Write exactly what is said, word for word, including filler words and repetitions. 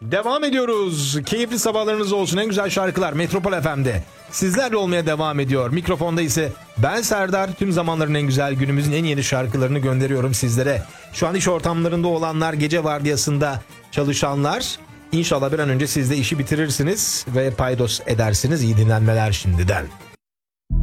Devam ediyoruz. Keyifli sabahlarınız olsun. En güzel şarkılar Metropol F M'de. Sizlerle olmaya devam ediyor. Mikrofonda ise ben Serdar. Tüm zamanların en güzel, günümüzün en yeni şarkılarını gönderiyorum sizlere. Şu an iş ortamlarında olanlar, gece vardiyasında çalışanlar, İnşallah bir an önce siz de işi bitirirsiniz ve paydos edersiniz. İyi dinlenmeler şimdiden.